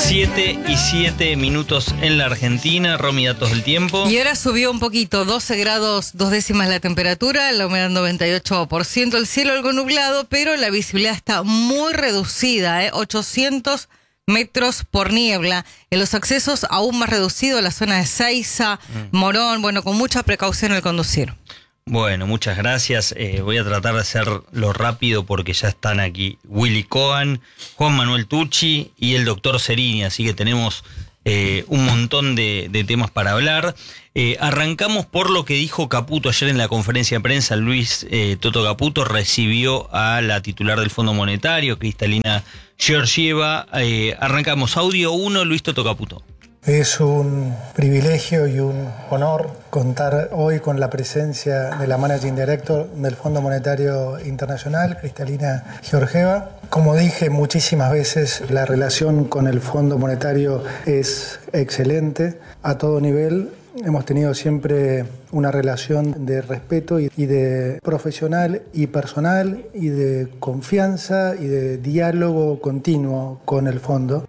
7:07 en la Argentina. Romy, datos del tiempo. Y ahora subió un poquito, 12 grados, 2 décimas la temperatura, la humedad 98%, el cielo algo nublado, pero la visibilidad está muy reducida, 800 metros por niebla. En los accesos aún más reducido, la zona de Seiza, Morón, bueno, con mucha precaución al conducir. Bueno, muchas gracias. Voy a tratar de hacerlo rápido porque ya están aquí Willy Cohen, Juan Manuel Tucci y el doctor Cerini, así que tenemos un montón de temas para hablar. Arrancamos por lo que dijo Caputo ayer en la conferencia de prensa. Luis Toto Caputo recibió a la titular del Fondo Monetario, Cristalina Georgieva. Arrancamos, audio 1, Luis Toto Caputo. Es un privilegio y un honor contar hoy con la presencia de la Managing Director del Fondo Monetario Internacional, Cristalina Georgieva. Como dije muchísimas veces, la relación con el Fondo Monetario es excelente a todo nivel. Hemos tenido siempre una relación de respeto y de profesional y personal y de confianza y de diálogo continuo con el fondo.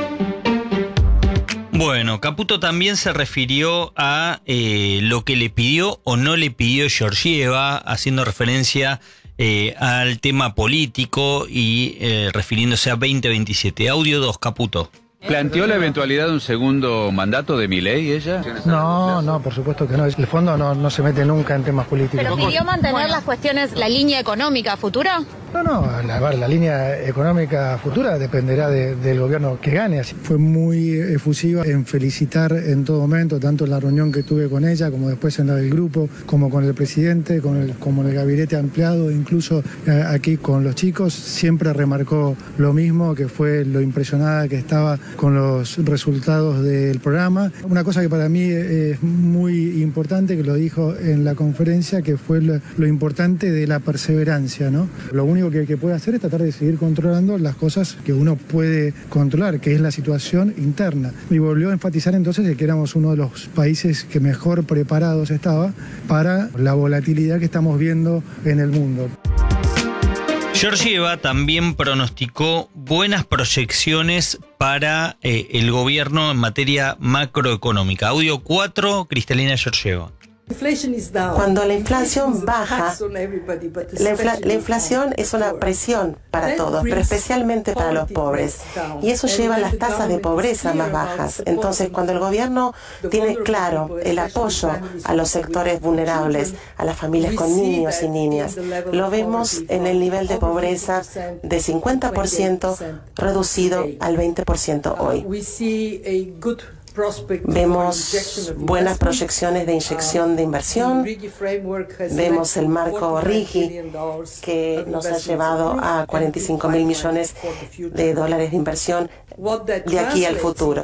Bueno, Caputo también se refirió a lo que le pidió o no le pidió Georgieva, haciendo referencia al tema político y refiriéndose a 2027. Audio 2, Caputo. ¿Planteó la eventualidad de un segundo mandato de Milei ella? No, por supuesto que no. El fondo no se mete nunca en temas políticos. ¿Pero pidió mantener las cuestiones, la línea económica futura? No, la línea económica futura dependerá del gobierno que gane. Así fue muy efusiva en felicitar en todo momento, tanto en la reunión que tuve con ella, como después en la del grupo, como con el presidente, como en el gabinete ampliado, incluso aquí con los chicos. Siempre remarcó lo mismo, que fue lo impresionada que estaba con los resultados del programa. Una cosa que para mí es muy importante, que lo dijo en la conferencia, que fue lo importante de la perseverancia, ¿no? Lo único que puede hacer es tratar de seguir controlando las cosas que uno puede controlar, que es la situación interna. Y volvió a enfatizar entonces que éramos uno de los países que mejor preparados estaba para la volatilidad que estamos viendo en el mundo. Georgieva también pronosticó buenas proyecciones para el gobierno en materia macroeconómica. Audio 4, Cristalina Georgieva. Cuando la inflación baja, la inflación es una presión para todos, pero especialmente para los pobres. Y eso lleva a las tasas de pobreza más bajas. Entonces, cuando el gobierno tiene claro el apoyo a los sectores vulnerables, a las familias con niños y niñas, lo vemos en el nivel de pobreza de 50% reducido al 20% hoy. Vemos buenas proyecciones de inyección de inversión, vemos el marco RIGI que nos ha llevado a 45.000 millones de dólares de inversión de aquí al futuro.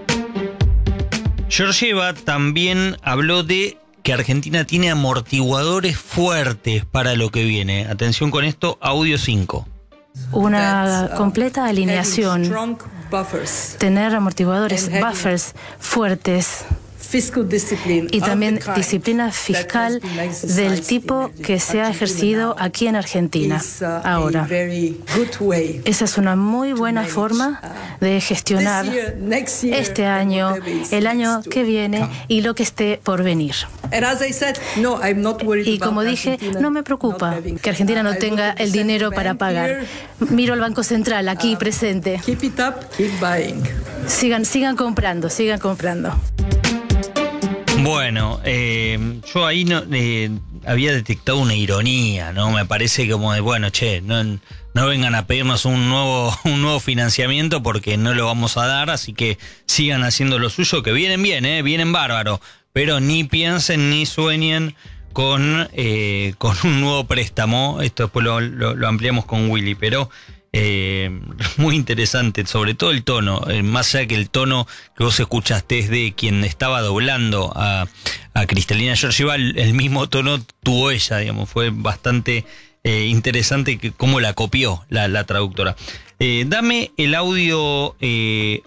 Georgieva también habló de que Argentina tiene amortiguadores fuertes para lo que viene. Atención con esto, audio 5. Una completa alineación, tener amortiguadores, buffers fuertes y también disciplina fiscal del tipo que se ha ejercido aquí en Argentina ahora. Esa es una muy buena forma de gestionar este año, el año que viene y lo que esté por venir. Y como dije, no me preocupa que Argentina no tenga el dinero para pagar. Miro al Banco Central aquí presente. Sigan comprando. Bueno, yo ahí no había detectado una ironía, ¿no? Me parece como de, bueno, no vengan a pedirnos un nuevo financiamiento porque no lo vamos a dar, así que sigan haciendo lo suyo, que vienen bien, vienen bárbaro, pero ni piensen ni sueñen con un nuevo préstamo. Esto después lo ampliamos con Willy, pero muy interesante, sobre todo el tono, más allá que el tono que vos escuchaste es de quien estaba doblando a Cristalina Georgieva, el mismo tono tuvo ella, digamos, fue bastante interesante cómo la copió la traductora. Dame el audio 9,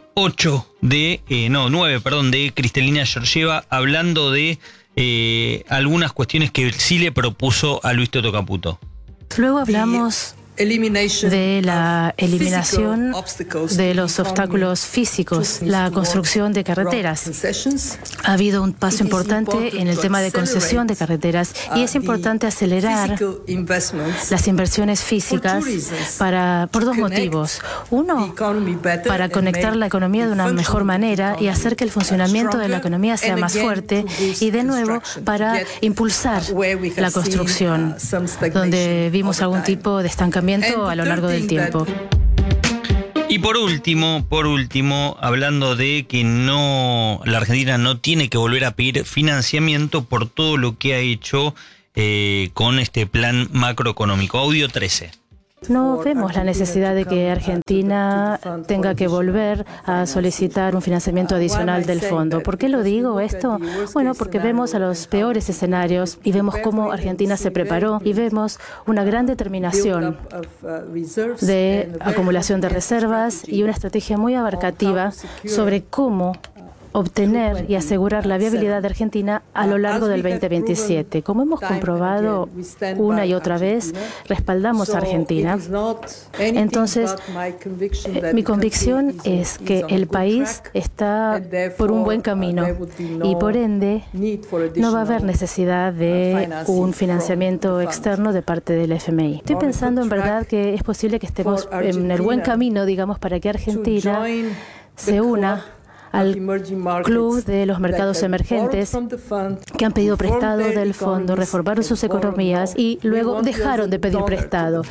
de Cristalina Georgieva hablando de algunas cuestiones que sí le propuso a Luis Toto Caputo. Luego hablamos de la eliminación de los obstáculos físicos, la construcción de carreteras. Ha habido un paso importante en el tema de concesión de carreteras y es importante acelerar las inversiones físicas por dos motivos. Uno, para conectar la economía de una mejor manera y hacer que el funcionamiento de la economía sea más fuerte, y de nuevo para impulsar la construcción, donde vimos algún tipo de estancamiento a lo largo del tiempo. Y por último, hablando de que la Argentina no tiene que volver a pedir financiamiento por todo lo que ha hecho con este plan macroeconómico. Audio 13. No vemos la necesidad de que Argentina tenga que volver a solicitar un financiamiento adicional del fondo. ¿Por qué lo digo esto? Bueno, porque vemos a los peores escenarios y vemos cómo Argentina se preparó y vemos una gran determinación de acumulación de reservas y una estrategia muy abarcativa sobre cómo obtener y asegurar la viabilidad de Argentina a lo largo del 2027. Como hemos comprobado una y otra vez, respaldamos a Argentina. Entonces, mi convicción es que el país está por un buen camino y por ende no va a haber necesidad de un financiamiento externo de parte del FMI. Estoy pensando en verdad que es posible que estemos en el buen camino, digamos, para que Argentina se una al club de los mercados emergentes que han pedido prestado del fondo, reformaron sus economías y luego dejaron de pedir prestado.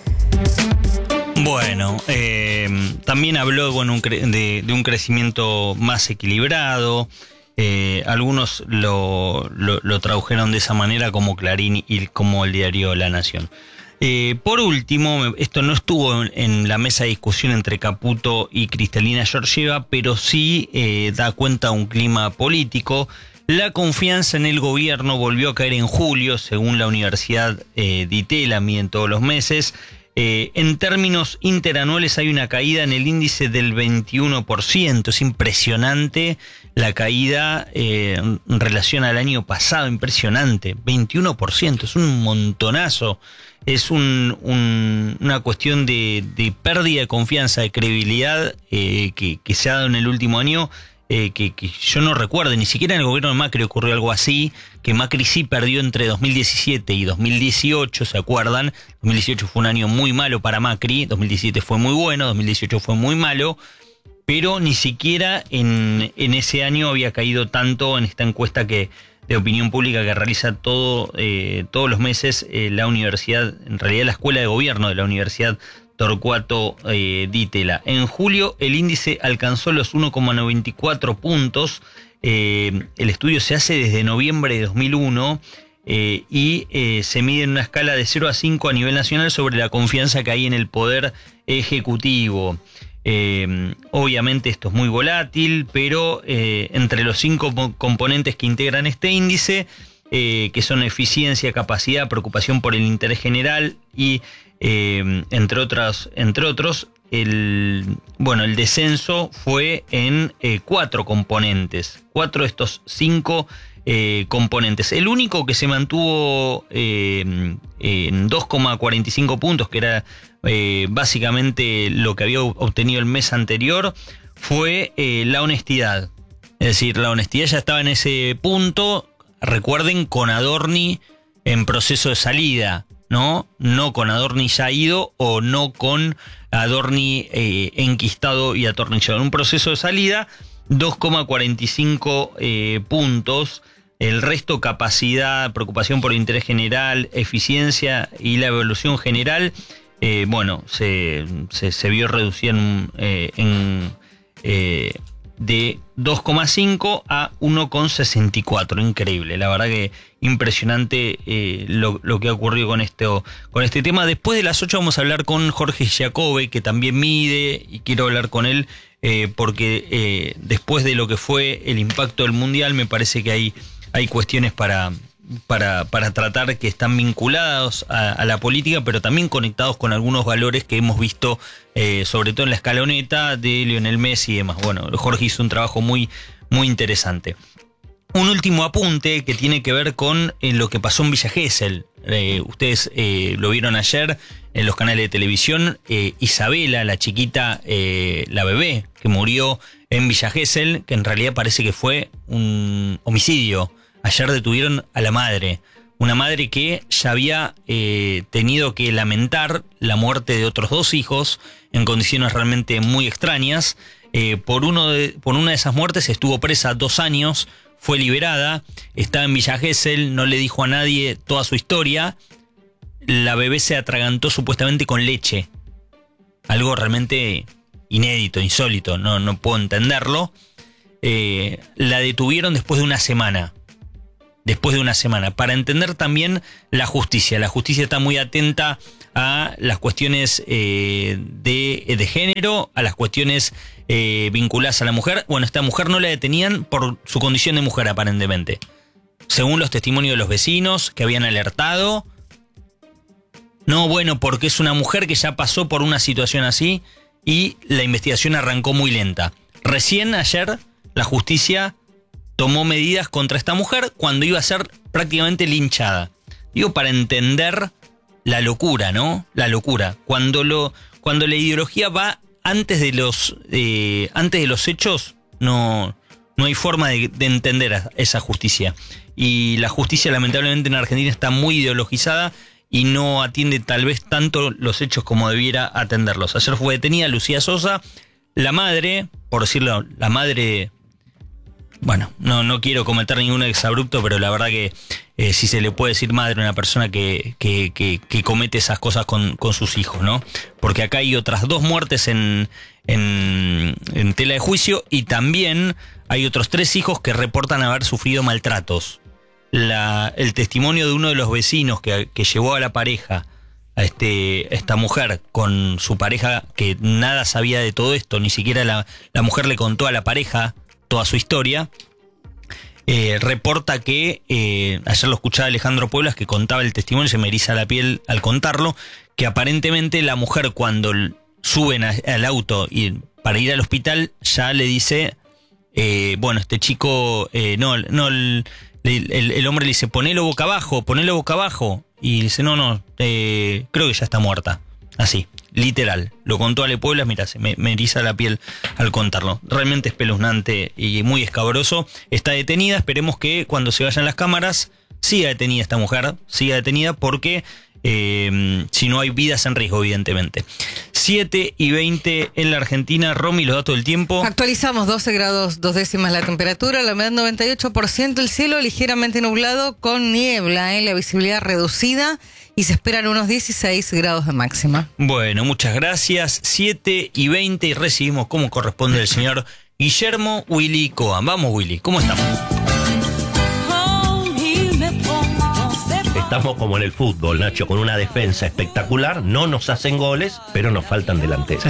Bueno, también habló de un crecimiento más equilibrado. Algunos lo tradujeron de esa manera, como Clarín y como el diario La Nación. Por último, esto no estuvo en la mesa de discusión entre Caputo y Cristalina Georgieva, pero sí da cuenta de un clima político. La confianza en el gobierno volvió a caer en julio, según la Universidad de Itela, miden todos los meses. En términos interanuales hay una caída en el índice del 21%. Es impresionante la caída en relación al año pasado, impresionante. 21%, es un montonazo. Es una cuestión de pérdida de confianza, de credibilidad que se ha dado en el último año, que yo no recuerdo, ni siquiera en el gobierno de Macri ocurrió algo así, que Macri sí perdió entre 2017 y 2018, ¿se acuerdan? 2018 fue un año muy malo para Macri, 2017 fue muy bueno, 2018 fue muy malo, pero ni siquiera en ese año había caído tanto en esta encuesta de opinión pública que realiza todos los meses la universidad, en realidad la Escuela de Gobierno de la Universidad Torcuato Di Itela. En julio el índice alcanzó los 1,94 puntos. El estudio se hace desde noviembre de 2001 y se mide en una escala de 0 a 5 a nivel nacional sobre la confianza que hay en el poder ejecutivo. Obviamente esto es muy volátil, pero entre los 5 componentes que integran este índice, que son eficiencia, capacidad, preocupación por el interés general y entre otros, el descenso fue en 4 componentes, 4 de estos 5 componentes. El único que se mantuvo en 2,45 puntos, que era básicamente lo que había obtenido el mes anterior, fue la honestidad. Es decir, la honestidad ya estaba en ese punto, recuerden, con Adorni en proceso de salida, ¿no? No con Adorni ya ido o no con Adorni enquistado y atornillado. En un proceso de salida, 2,45 puntos. El resto, capacidad, preocupación por el interés general, eficiencia y la evolución general, se vio reducida de 2,5 a 1,64. Increíble, la verdad que impresionante lo que ha ocurrido con este tema. Después de las 8 vamos a hablar con Jorge Giacobbe, que también mide, y quiero hablar con él porque después de lo que fue el impacto del Mundial, me parece que hay cuestiones para tratar que están vinculados a la política, pero también conectados con algunos valores que hemos visto, sobre todo en la escaloneta de Lionel Messi y demás. Bueno, Jorge hizo un trabajo muy, muy interesante. Un último apunte que tiene que ver con lo que pasó en Villa Gesell. ustedes lo vieron ayer en los canales de televisión, Isabela, la chiquita, la bebé que murió en Villa Gesell, que en realidad parece que fue un homicidio. Ayer detuvieron a la madre, una madre que ya había tenido que lamentar la muerte de otros 2 hijos en condiciones realmente muy extrañas. Por una de esas muertes estuvo presa 2 años, fue liberada, estaba en Villa Gesell, no le dijo a nadie toda su historia. La bebé se atragantó supuestamente con leche. Algo realmente inédito, insólito, no puedo entenderlo. La detuvieron después de una semana. Para entender también la justicia. La justicia está muy atenta a las cuestiones de género, a las cuestiones vinculadas a la mujer. Bueno, esta mujer no la detenían por su condición de mujer, aparentemente. Según los testimonios de los vecinos que habían alertado. No, bueno, porque es una mujer que ya pasó por una situación así y la investigación arrancó muy lenta. Recién ayer la justicia tomó medidas contra esta mujer cuando iba a ser prácticamente linchada. Digo, para entender la locura, ¿no? La locura. Cuando la ideología va antes de los hechos, no hay forma de entender esa justicia. Y la justicia, lamentablemente, en Argentina está muy ideologizada y no atiende tal vez tanto los hechos como debiera atenderlos. Ayer fue detenida Lucía Sosa, la madre, por decirlo, la madre. Bueno, no quiero cometer ningún exabrupto, pero la verdad que si se le puede decir madre a una persona que comete esas cosas con sus hijos, ¿no? Porque acá hay otras 2 muertes en tela de juicio y también hay otros 3 hijos que reportan haber sufrido maltratos. El testimonio de uno de los vecinos que llevó a la pareja, a esta mujer con su pareja, que nada sabía de todo esto, ni siquiera la mujer le contó a la pareja toda su historia, reporta que, ayer lo escuchaba Alejandro Pueblas, que contaba el testimonio, se me eriza la piel al contarlo, que aparentemente la mujer cuando suben al auto para ir al hospital ya le dice, bueno, este chico, el hombre le dice, ponelo boca abajo, y dice, no, creo que ya está muerta, así. Literal, lo contó Ale Pueblas, mirá, me eriza la piel al contarlo. Realmente espeluznante y muy escabroso. Está detenida, esperemos que cuando se vayan las cámaras siga detenida esta mujer, porque si no hay vidas en riesgo, evidentemente. 7:20 en la Argentina. Romy, los datos del tiempo. Actualizamos 12 grados 2 décimas la temperatura, la humedad 98%, el cielo ligeramente nublado con niebla, la visibilidad reducida. Y se esperan unos 16 grados de máxima. Bueno, muchas gracias. 7:20 y recibimos como corresponde el señor Guillermo Willy Coa. Vamos, Willy, ¿cómo estamos? Estamos como en el fútbol, Nacho, con una defensa espectacular. No nos hacen goles, pero nos faltan delanteros.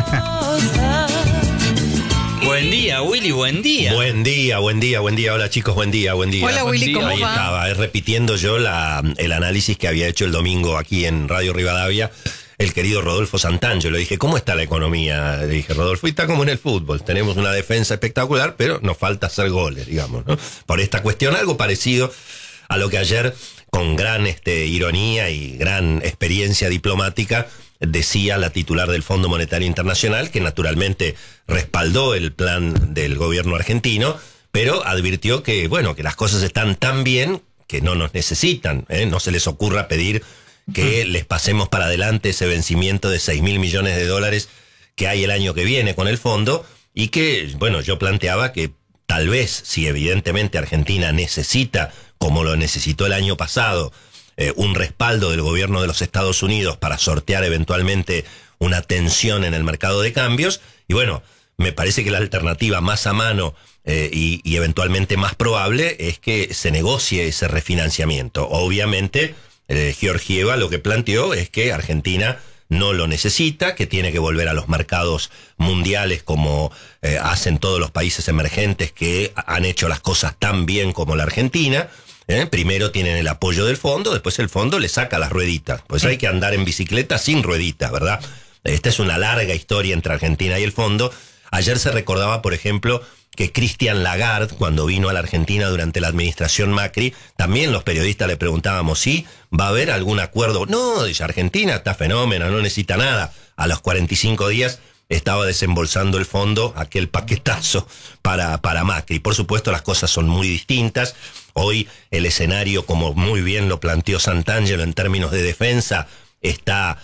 Buen día, Willy, buen día. Buen día. Hola, chicos, buen día. Hola, Willy, ¿cómo va? Ahí estaba, repitiendo yo el análisis que había hecho el domingo aquí en Radio Rivadavia el querido Rodolfo Santangelo. Le dije, ¿cómo está la economía? Le dije, Rodolfo, y está como en el fútbol. Tenemos una defensa espectacular, pero nos falta hacer goles, digamos, ¿no? Por esta cuestión, algo parecido a lo que ayer, con gran ironía y gran experiencia diplomática, decía la titular del Fondo Monetario Internacional, que naturalmente respaldó el plan del gobierno argentino, pero advirtió que, bueno, que las cosas están tan bien que no nos necesitan, no se les ocurra pedir que les pasemos para adelante ese vencimiento de 6.000 millones de dólares que hay el año que viene con el fondo, y que, bueno, yo planteaba que tal vez, si evidentemente Argentina necesita, como lo necesitó el año pasado, un respaldo del gobierno de los Estados Unidos para sortear eventualmente una tensión en el mercado de cambios, y bueno, me parece que la alternativa más a mano y eventualmente más probable es que se negocie ese refinanciamiento. Obviamente, Georgieva lo que planteó es que Argentina no lo necesita, que tiene que volver a los mercados mundiales como hacen todos los países emergentes que han hecho las cosas tan bien como la Argentina. Primero tienen el apoyo del fondo, después el fondo le saca las rueditas. Pues hay que andar en bicicleta sin rueditas, ¿verdad? Esta es una larga historia entre Argentina y el fondo. Ayer se recordaba, por ejemplo, que Christine Lagarde, cuando vino a la Argentina durante la administración Macri, también los periodistas le preguntábamos, ¿sí? ¿Va a haber algún acuerdo? No, dice, Argentina está fenómeno, no necesita nada. A los 45 días estaba desembolsando el fondo, aquel paquetazo para Macri. Por supuesto, las cosas son muy distintas. Hoy el escenario, como muy bien lo planteó Santangelo en términos de defensa, está,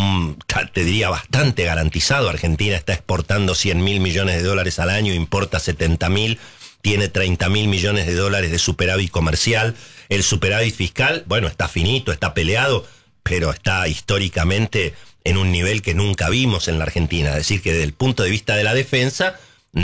te diría, bastante garantizado. Argentina está exportando 100.000 millones de dólares al año, importa 70.000, tiene 30.000 millones de dólares de superávit comercial. El superávit fiscal, bueno, está finito, está peleado, pero está históricamente en un nivel que nunca vimos en la Argentina. Es decir, que desde el punto de vista de la defensa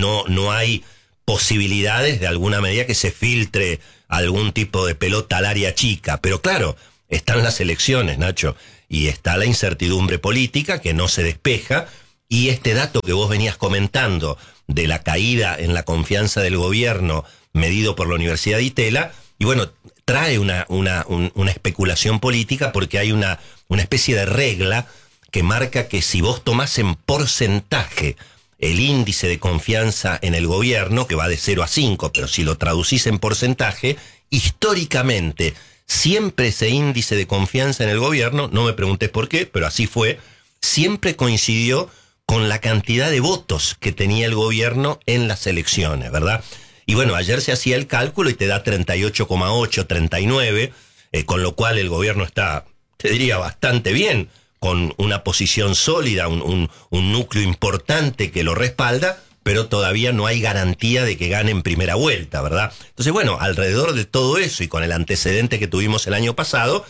no hay posibilidades de alguna medida que se filtre algún tipo de pelota al área chica. Pero claro, están las elecciones, Nacho, y está la incertidumbre política que no se despeja, y este dato que vos venías comentando de la caída en la confianza del gobierno medido por la Universidad de Itela, y bueno, trae una especulación política, porque hay una especie de regla que marca que si vos tomás en porcentaje el índice de confianza en el gobierno, que va de 0 a 5, pero si lo traducís en porcentaje, históricamente siempre ese índice de confianza en el gobierno, no me preguntes por qué, pero así fue, siempre coincidió con la cantidad de votos que tenía el gobierno en las elecciones, ¿verdad? Y bueno, ayer se hacía el cálculo y te da 38,8, 39, con lo cual el gobierno está, te diría, bastante bien, con una posición sólida, un núcleo importante que lo respalda, pero todavía no hay garantía de que gane en primera vuelta, ¿verdad? Entonces, bueno, alrededor de todo eso y con el antecedente que tuvimos el año pasado,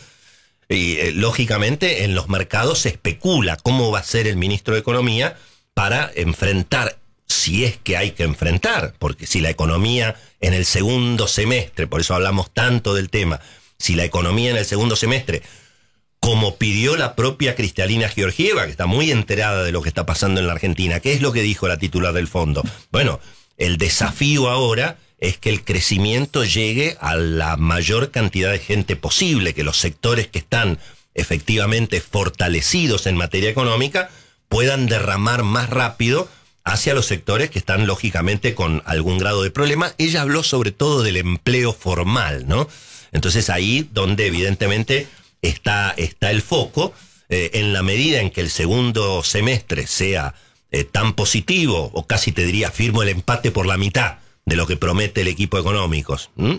lógicamente en los mercados se especula cómo va a ser el ministro de Economía para enfrentar, si es que hay que enfrentar, porque si la economía en el segundo semestre, por eso hablamos tanto del tema, si la economía en el segundo semestre, como pidió la propia Cristalina Georgieva, que está muy enterada de lo que está pasando en la Argentina. ¿Qué es lo que dijo la titular del fondo? Bueno, el desafío ahora es que el crecimiento llegue a la mayor cantidad de gente posible, que los sectores que están efectivamente fortalecidos en materia económica puedan derramar más rápido hacia los sectores que están lógicamente con algún grado de problema. Ella habló sobre todo del empleo formal, ¿no? Entonces ahí donde evidentemente está el foco, en la medida en que el segundo semestre sea tan positivo, o casi te diría, firmo el empate por la mitad de lo que promete el equipo económico.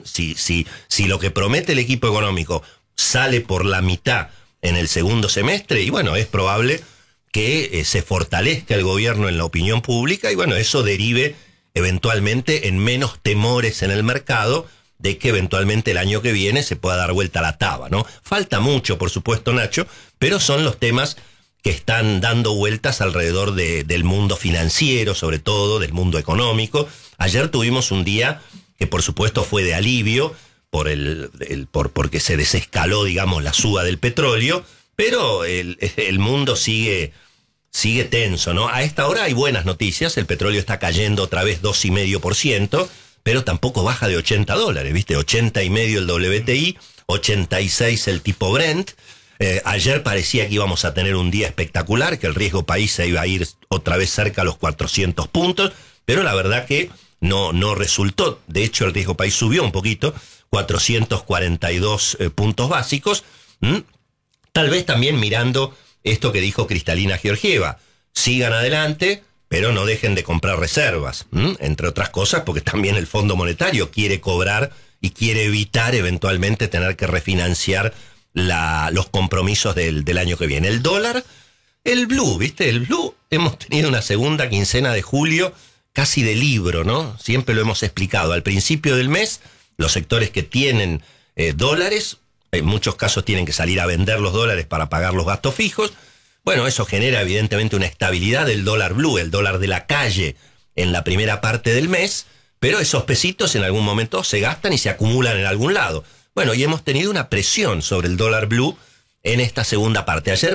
Si lo que promete el equipo económico sale por la mitad en el segundo semestre, y bueno, es probable que se fortalezca el gobierno en la opinión pública, y bueno, eso derive eventualmente en menos temores en el mercado de que eventualmente el año que viene se pueda dar vuelta a la taba, ¿no? Falta mucho, por supuesto, Nacho, pero son los temas que están dando vueltas alrededor del mundo financiero, sobre todo del mundo económico. Ayer tuvimos un día que, por supuesto, fue de alivio porque se desescaló, digamos, la suba del petróleo, pero el mundo sigue tenso, ¿no? A esta hora hay buenas noticias, el petróleo está cayendo otra vez 2,5%, pero tampoco baja de $80, ¿viste? 80,5 el WTI, 86 el tipo Brent. Ayer parecía que íbamos a tener un día espectacular, que el riesgo país se iba a ir otra vez cerca a los 400 puntos, pero la verdad que no resultó. De hecho, el riesgo país subió un poquito, 442 puntos básicos. Tal vez también mirando esto que dijo Cristalina Georgieva. Sigan adelante, pero no dejen de comprar reservas, entre otras cosas porque también el Fondo Monetario quiere cobrar y quiere evitar eventualmente tener que refinanciar los compromisos del año que viene. El dólar, el blue, ¿viste? El blue, hemos tenido una segunda quincena de julio casi de libro, ¿no? Siempre lo hemos explicado. Al principio del mes, los sectores que tienen dólares, en muchos casos tienen que salir a vender los dólares para pagar los gastos fijos. Bueno, eso genera evidentemente una estabilidad del dólar blue, el dólar de la calle, en la primera parte del mes, pero esos pesitos en algún momento se gastan y se acumulan en algún lado. Bueno, y hemos tenido una presión sobre el dólar blue en esta segunda parte. Ayer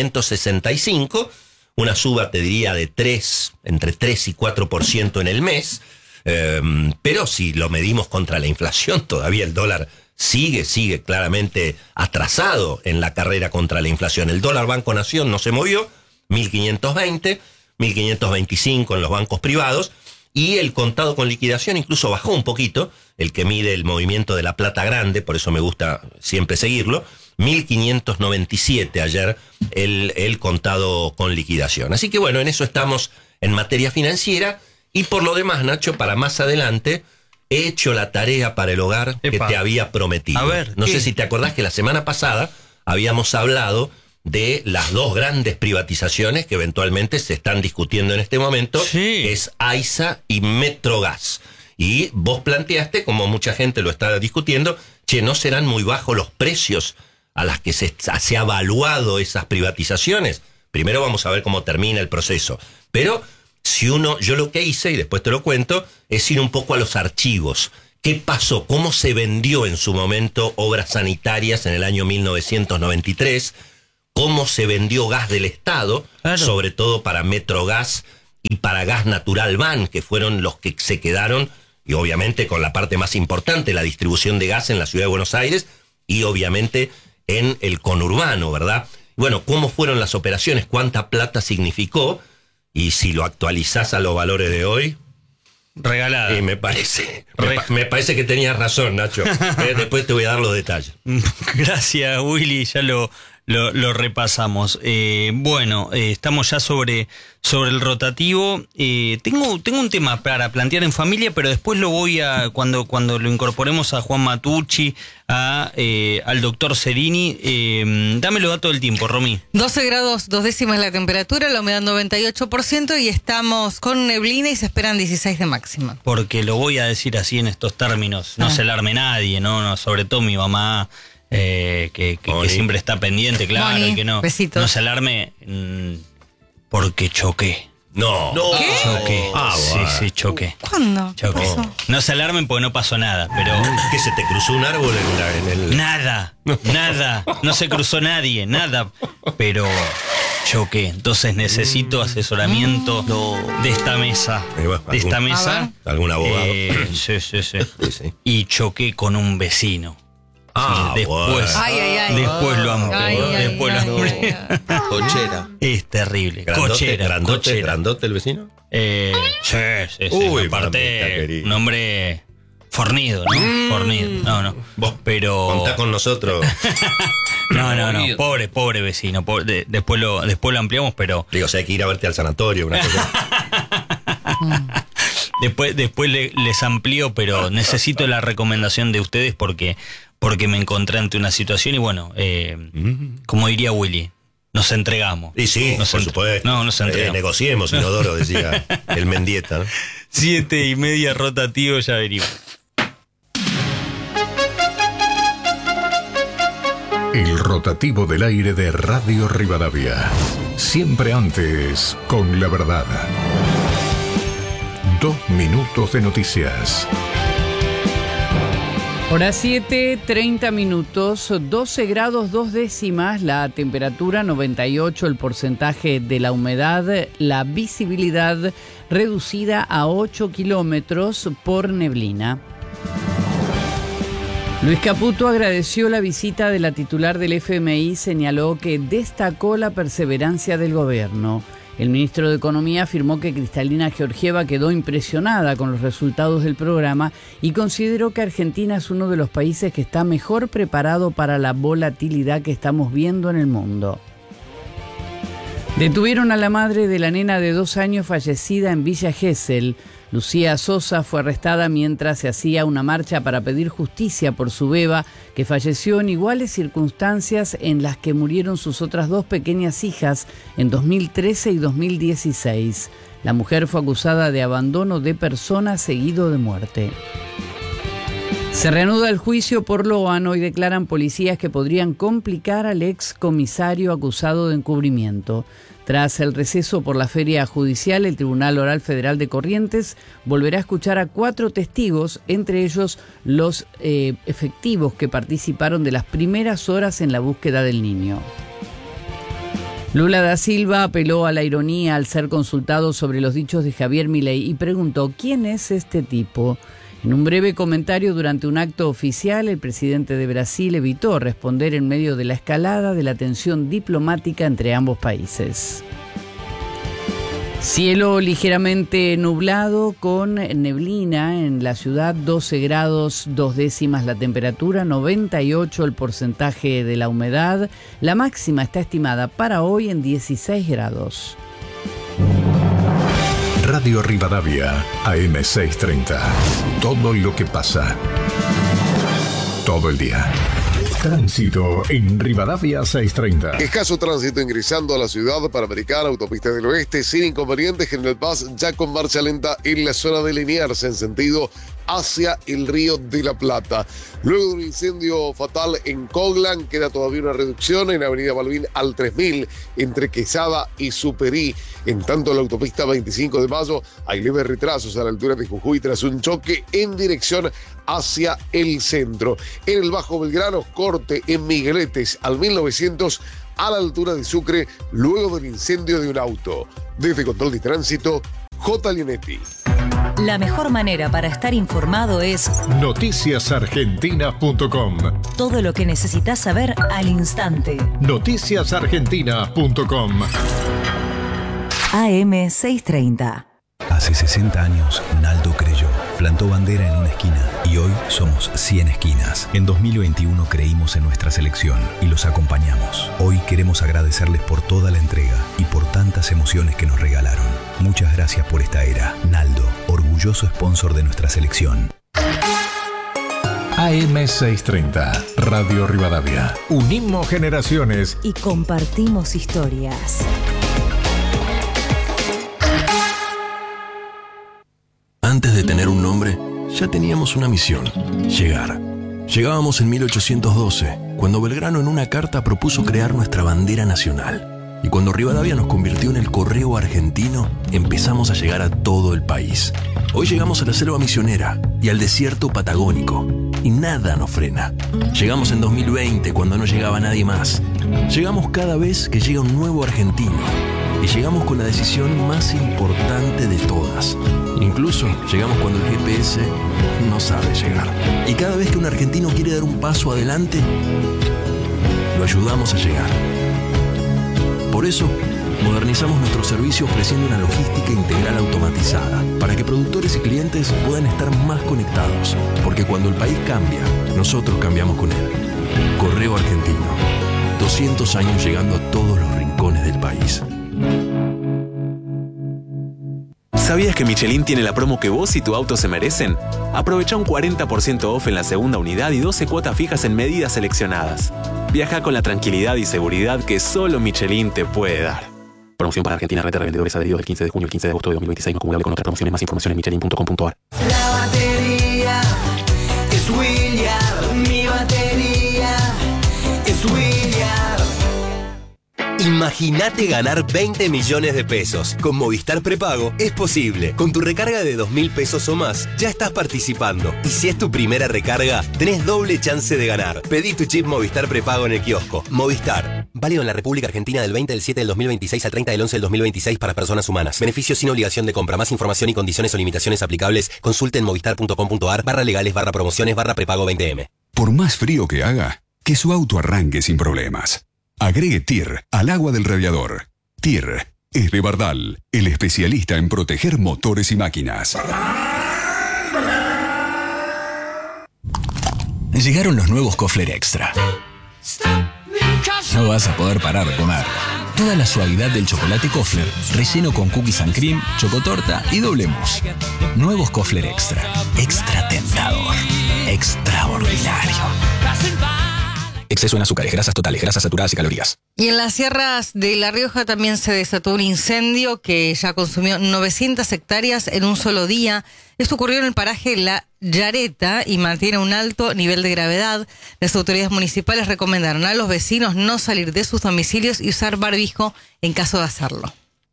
1.565, una suba, te diría, de entre 3 y 4% en el mes, pero si lo medimos contra la inflación, todavía el dólar sigue claramente atrasado en la carrera contra la inflación. El dólar Banco Nación no se movió, 1.520, 1.525 en los bancos privados, y el contado con liquidación incluso bajó un poquito, el que mide el movimiento de la plata grande, por eso me gusta siempre seguirlo, 1.597 ayer el contado con liquidación. Así que bueno, en eso estamos en materia financiera, y por lo demás, Nacho, para más adelante, he hecho la tarea para el hogar que te había prometido. A ver, no ¿qué? sé si te acordás que la semana pasada habíamos hablado de las dos grandes privatizaciones que eventualmente se están discutiendo en este momento, que es AISA y Metrogas. Y vos planteaste, como mucha gente lo está discutiendo, ¿no serán muy bajos los precios a las que se ha evaluado esas privatizaciones? Primero vamos a ver cómo termina el proceso. Pero yo lo que hice, y después te lo cuento, es ir un poco a los archivos. ¿Qué pasó? ¿Cómo se vendió en su momento obras sanitarias en el año 1993? ¿Cómo se vendió gas del Estado? Claro. Sobre todo para Metrogas y para Gas Natural Van, que fueron los que se quedaron, y obviamente con la parte más importante, la distribución de gas en la ciudad de Buenos Aires y obviamente en el conurbano, ¿verdad? Bueno, ¿cómo fueron las operaciones? ¿Cuánta plata significó? Y si lo actualizás a los valores de hoy... Regalada. Y me parece que tenías razón, Nacho. Después te voy a dar los detalles. Gracias, Willy, ya lo repasamos. Bueno, estamos ya sobre el rotativo. Tengo un tema para plantear en familia, pero después lo voy a, cuando lo incorporemos a Juan Matucci, al doctor Cerini. Dame los datos del tiempo, Romy. 12 grados 2 décimas la temperatura, la humedad 98%, y estamos con neblina y se esperan 16 de máxima. Porque lo voy a decir así en estos términos, no se alarme nadie, ¿no? Sobre todo mi mamá, que siempre está pendiente, claro, Moni, y que no se alarme, porque choqué. No. ¿Qué? Choqué. Sí, choqué. ¿Cuándo? Choqué. No se alarmen porque no pasó nada, pero... ¿Que se te cruzó un árbol en el...? Nada. No se cruzó nadie, nada. Pero choqué. Entonces necesito asesoramiento de esta mesa. De esta mesa. ¿Algún abogado? Sí. Y choqué con un vecino. Después lo amplié. Cochera. Es terrible. ¿Grandote el vecino? Sí. Uy, aparte, un hombre fornido, ¿no? Fornido. No. Vos, pero... contá con nosotros. No. Pobre vecino. Después lo ampliamos, pero... Digo, o sea, hay que ir a verte al sanatorio, una cosa. Después les amplío, pero necesito la recomendación de ustedes porque me encontré ante una situación y bueno, como diría Willy, nos entregamos. Y sí, por supuesto. Nos entregamos. Negociemos, Inodoro, decía el Mendieta, ¿no? 7:30 rotativo, ya venimos. El rotativo del aire de Radio Rivadavia. Siempre antes, con la verdad. 2 minutos de noticias. Hora 7:30 minutos, 12 grados 2 décimas, la temperatura 98, el porcentaje de la humedad, la visibilidad reducida a 8 kilómetros por neblina. Luis Caputo agradeció la visita de la titular del FMI, señaló que destacó la perseverancia del gobierno. El ministro de Economía afirmó que Cristalina Georgieva quedó impresionada con los resultados del programa y consideró que Argentina es uno de los países que está mejor preparado para la volatilidad que estamos viendo en el mundo. Detuvieron a la madre de la nena de 2 años fallecida en Villa Gesell. Lucía Sosa fue arrestada mientras se hacía una marcha para pedir justicia por su beba, que falleció en iguales circunstancias en las que murieron sus otras 2 pequeñas hijas en 2013 y 2016. La mujer fue acusada de abandono de persona seguido de muerte. Se reanuda el juicio por Loano y declaran policías que podrían complicar al ex comisario acusado de encubrimiento. Tras el receso por la feria judicial, el Tribunal Oral Federal de Corrientes volverá a escuchar a 4 testigos, entre ellos los efectivos que participaron de las primeras horas en la búsqueda del niño. Lula da Silva apeló a la ironía al ser consultado sobre los dichos de Javier Milei y preguntó ¿quién es este tipo? En un breve comentario durante un acto oficial, el presidente de Brasil evitó responder en medio de la escalada de la tensión diplomática entre ambos países. Cielo ligeramente nublado con neblina en la ciudad, 12 grados 2 décimas la temperatura, 98 el porcentaje de la humedad. La máxima está estimada para hoy en 16 grados. Radio Rivadavia, AM630. Todo lo que pasa. Todo el día. Tránsito en Rivadavia 630. Escaso tránsito ingresando a la ciudad Panamericana, autopista del oeste, sin inconvenientes. General Paz ya con marcha lenta en la zona de Liniers en sentido hacia el Río de la Plata. Luego de un incendio fatal en Coglan, queda todavía una reducción en Avenida Balbín al 3000 entre Quesada y Superí. En tanto, en la autopista 25 de Mayo hay leves retrasos a la altura de Jujuy tras un choque en dirección hacia el centro. En el Bajo Belgrano, corte en Migueletes al 1900 a la altura de Sucre luego del incendio de un auto. Desde Control de Tránsito, J. Linetti. La mejor manera para estar informado es noticiasargentina.com. Todo lo que necesitas saber al instante. Noticiasargentina.com. AM630. Hace 60 años, Naldo creyó. Plantó bandera en una esquina y hoy somos 100 esquinas. En 2021 creímos en nuestra selección y los acompañamos. Hoy queremos agradecerles por toda la entrega y por tantas emociones que nos regalaron. Muchas gracias por esta era. Naldo, orgulloso sponsor de nuestra selección. AM630, Radio Rivadavia. Unimos generaciones y compartimos historias. Antes de tener un nombre, ya teníamos una misión: llegar. Llegábamos en 1812, cuando Belgrano en una carta propuso crear nuestra bandera nacional. Y cuando Rivadavia nos convirtió en el correo argentino, empezamos a llegar a todo el país. Hoy llegamos a la selva misionera y al desierto patagónico, y nada nos frena. Llegamos en 2020, cuando no llegaba nadie más. Llegamos cada vez que llega un nuevo argentino. Y llegamos con la decisión más importante de todas. Incluso llegamos cuando el GPS no sabe llegar. Y cada vez que un argentino quiere dar un paso adelante, lo ayudamos a llegar. Por eso, modernizamos nuestro servicio ofreciendo una logística integral automatizada para que productores y clientes puedan estar más conectados. Porque cuando el país cambia, nosotros cambiamos con él. Correo Argentino. 200 años llegando a todos los rincones del país. ¿Sabías que Michelin tiene la promo que vos y tu auto se merecen? Aprovecha un 40% off en la segunda unidad y 12 cuotas fijas en medidas seleccionadas. Viaja con la tranquilidad y seguridad que solo Michelin te puede dar. Promoción para Argentina, red de revendedores adheridos del 15 de junio al 15 de agosto de 2026, no acumulable con otras promociones. Más información en michelin.com.ar. La batería es William, mi batería es William. Imagínate ganar 20 millones de pesos. Con Movistar Prepago es posible. Con tu recarga de 2.000 pesos o más, ya estás participando. Y si es tu primera recarga, tenés doble chance de ganar. Pedí tu chip Movistar Prepago en el kiosco. Movistar. Válido en la República Argentina del 20 del 7 del 2026 al 30 del 11 del 2026 para personas humanas. Beneficios sin obligación de compra. Más información y condiciones o limitaciones aplicables. Consulte en movistar.com.ar/legales/prepago 20M. Por más frío que haga, que su auto arranque sin problemas. Agregue TIR al agua del radiador. TIR es de Bardal, el especialista en proteger motores y máquinas. Llegaron los nuevos Kofler Extra. No vas a poder parar de comer. Toda la suavidad del chocolate Kofler, relleno con cookies and cream, chocotorta y doble mousse. Nuevos Kofler Extra. Extra tentador. Extraordinario. Exceso en azúcares, grasas totales, grasas saturadas y calorías. Y en las sierras de La Rioja también se desató un incendio que ya consumió 900 hectáreas en un solo día. Esto ocurrió en el paraje La Yareta y mantiene un alto nivel de gravedad. Las autoridades municipales recomendaron a los vecinos no salir de sus domicilios y usar barbijo en caso de hacerlo.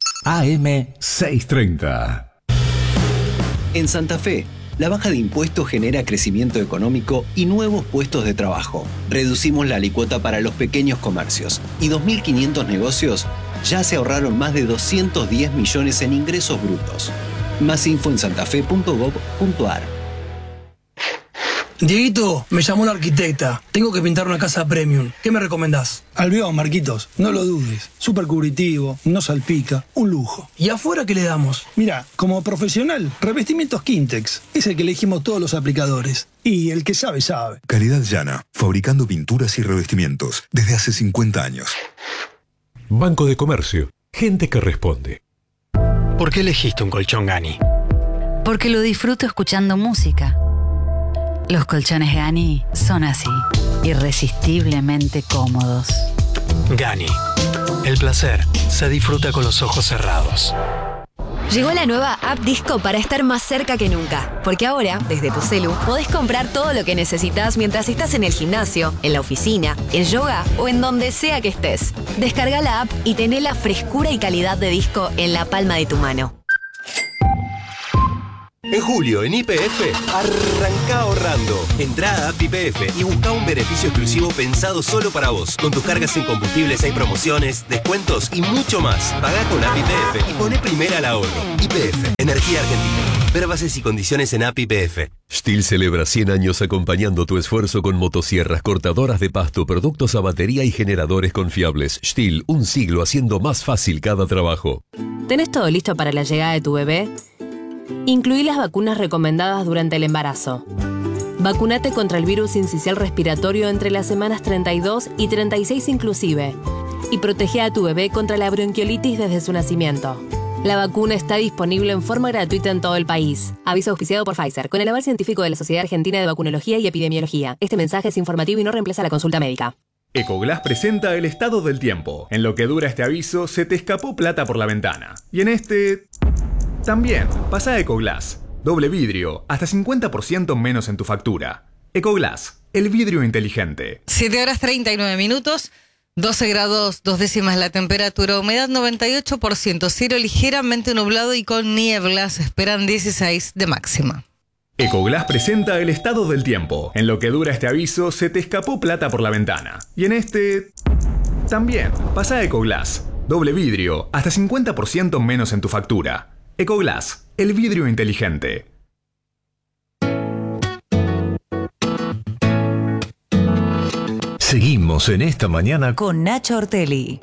AM630. En Santa Fe, la baja de impuestos genera crecimiento económico y nuevos puestos de trabajo. Reducimos la alícuota para los pequeños comercios y 2.500 negocios ya se ahorraron más de 210 millones en ingresos brutos. Más info en santafe.gov.ar. Dieguito, me llamó la arquitecta. Tengo que pintar una casa premium. ¿Qué me recomendás? Albión, Marquitos. No lo dudes. Súper cubritivo, no salpica. Un lujo. ¿Y afuera qué le damos? Mira, como profesional, revestimientos Quintex. Es el que elegimos todos los aplicadores. Y el que sabe, sabe. Calidad Llana, fabricando pinturas y revestimientos desde hace 50 años. Banco de Comercio. Gente que responde. ¿Por qué elegiste un colchón Gani? Porque lo disfruto escuchando música. Los colchones Gani son así, irresistiblemente cómodos. Gani. El placer se disfruta con los ojos cerrados. Llegó la nueva App Disco para estar más cerca que nunca. Porque ahora, desde tu celu, podés comprar todo lo que necesitas mientras estás en el gimnasio, en la oficina, en yoga o en donde sea que estés. Descarga la app y tené la frescura y calidad de disco en la palma de tu mano. En julio, en YPF, arranca ahorrando. Entrá a App YPF y busca un beneficio exclusivo pensado solo para vos. Con tus cargas en combustibles hay promociones, descuentos y mucho más. Pagá con App YPF y poné primera al ahorro. YPF, Energía Argentina. Ver bases y condiciones en App YPF. STIHL celebra 100 años acompañando tu esfuerzo con motosierras, cortadoras de pasto, productos a batería y generadores confiables. STIHL, un siglo haciendo más fácil cada trabajo. ¿Tenés todo listo para la llegada de tu bebé? Incluí las vacunas recomendadas durante el embarazo. Vacunate contra el virus sincicial respiratorio entre las semanas 32 y 36 inclusive. Y protege a tu bebé contra la bronquiolitis desde su nacimiento. La vacuna está disponible en forma gratuita en todo el país. Aviso auspiciado por Pfizer, con el aval científico de la Sociedad Argentina de Vacunología y Epidemiología. Este mensaje es informativo y no reemplaza la consulta médica. Ecoglass presenta el estado del tiempo. En lo que dura este aviso, se te escapó plata por la ventana. Y en este... también, pasa a Ecoglass. Doble vidrio, hasta 50% menos en tu factura. Ecoglass, el vidrio inteligente. 7 horas 39 minutos, 12 grados 2 décimas la temperatura, humedad 98%, cielo ligeramente nublado y con nieblas, esperan 16 de máxima. Ecoglass presenta el estado del tiempo. En lo que dura este aviso, se te escapó plata por la ventana. Y en este... también, pasa a Ecoglass. Doble vidrio, hasta 50% menos en tu factura. Ecoglass, el vidrio inteligente. Seguimos en esta mañana con Nacho Ortelli.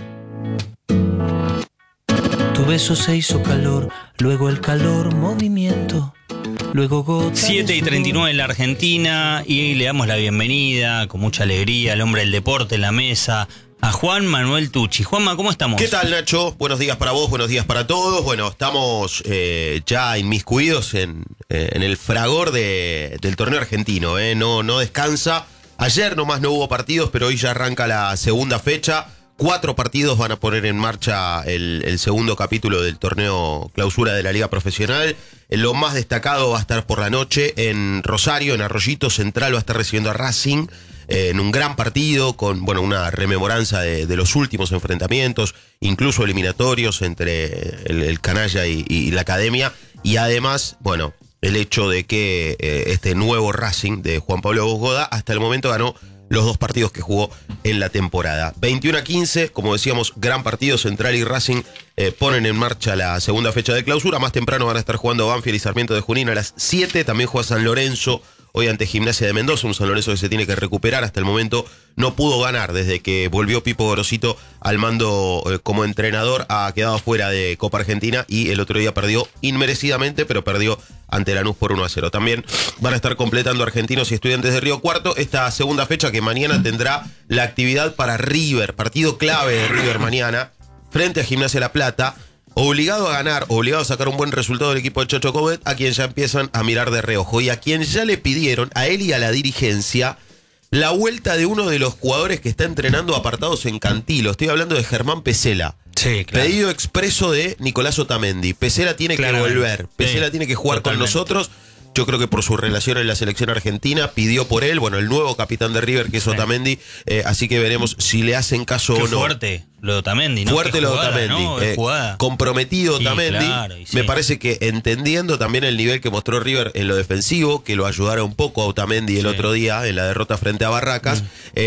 Tu beso se hizo calor, luego el calor, movimiento, luego gotas. 7:39 en la Argentina y le damos la bienvenida con mucha alegría al hombre del deporte en la mesa, a Juan Manuel Tucci. Juanma, ¿cómo estamos? ¿Qué tal, Nacho? Buenos días para vos, buenos días para todos. Bueno, estamos ya inmiscuidos en el fragor del torneo argentino. No descansa. Ayer nomás no hubo partidos, pero hoy ya arranca la segunda fecha. 4 partidos van a poner en marcha el segundo capítulo del torneo clausura de la Liga Profesional. Lo más destacado va a estar por la noche en Rosario, en Arroyito Central va a estar recibiendo a Racing en un gran partido con una rememoranza de los últimos enfrentamientos, incluso eliminatorios entre el canalla y la academia. Y además, el hecho de que este nuevo Racing de Juan Pablo Bosgoda hasta el momento ganó los 2 partidos que jugó en la temporada. 21-15, como decíamos, gran partido. Central y Racing ponen en marcha la segunda fecha de clausura. Más temprano van a estar jugando Banfield y Sarmiento de Junín a las 7. También juega San Lorenzo hoy ante Gimnasia de Mendoza, un San Lorenzo que se tiene que recuperar. Hasta el momento no pudo ganar desde que volvió Pipo Gorosito al mando como entrenador. Ha quedado fuera de Copa Argentina y el otro día perdió inmerecidamente, pero perdió ante Lanús por 1-0. También van a estar completando Argentinos y Estudiantes de Río Cuarto esta segunda fecha que mañana tendrá la actividad para River, partido clave de River mañana, frente a Gimnasia de La Plata. Obligado a ganar, obligado a sacar un buen resultado del equipo de Chocho Covet, a quien ya empiezan a mirar de reojo y a quien ya le pidieron, a él y a la dirigencia, la vuelta de uno de los jugadores que está entrenando apartados en Cantilo. Estoy hablando de Germán Pesela. Sí, claro. Pedido expreso de Nicolás Otamendi. Pesela tiene que volver, Pesela tiene que jugar con nosotros. Yo creo que por su relación en la selección argentina pidió por él, el nuevo capitán de River que es Otamendi, así que veremos si le hacen caso o no. Fuerte lo de Otamendi, ¿no? Fuerte lo de Otamendi, ¿no? comprometido Otamendi. Claro, Me parece que entendiendo también el nivel que mostró River en lo defensivo, que lo ayudara un poco a Otamendi el otro día en la derrota frente a Barracas,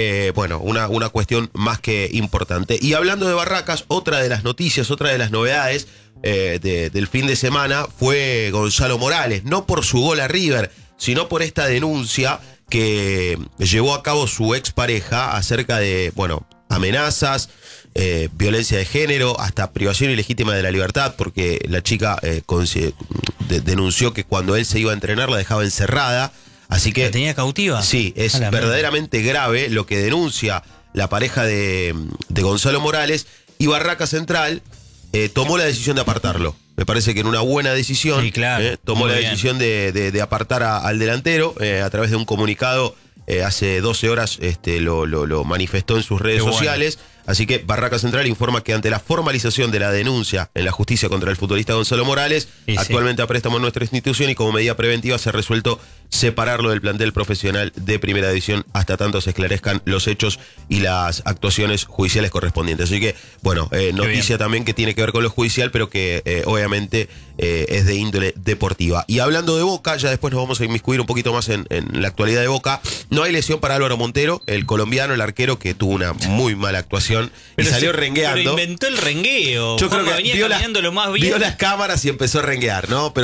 una cuestión más que importante. Y hablando de Barracas, otra de las noticias, otra de las novedades del fin de semana fue Gonzalo Morales, no por su gol a River, sino por esta denuncia que llevó a cabo su expareja acerca de, bueno, amenazas, violencia de género, hasta privación ilegítima de la libertad, porque la chica denunció que cuando él se iba a entrenar la dejaba encerrada. Así que. ¿La tenía cautiva? Sí, es verdaderamente grave lo que denuncia la pareja de Gonzalo Morales, y Barraca Central tomó la decisión de apartarlo. Me parece que en una buena decisión, sí, claro, tomó la bien. decisión de apartar al delantero a través de un comunicado. Hace 12 horas lo manifestó en sus redes sociales. Así que Barraca Central informa que ante la formalización de la denuncia en la justicia contra el futbolista Gonzalo Morales, actualmente a préstamo en nuestra institución, y como medida preventiva se ha resuelto separarlo del plantel profesional de primera división hasta tanto se esclarezcan los hechos y las actuaciones judiciales correspondientes. Así que, bueno, noticia también que tiene que ver con lo judicial, pero que obviamente es de índole deportiva. Y hablando de Boca, ya después nos vamos a inmiscuir un poquito más en la actualidad de Boca. No hay lesión para Álvaro Montero, el colombiano, el arquero, que tuvo una muy mala actuación y salió rengueando. Pero inventó el rengueo. Yo creo que venía vio caminando lo más bien. vio las cámaras y empezó a renguear, ¿no? Pero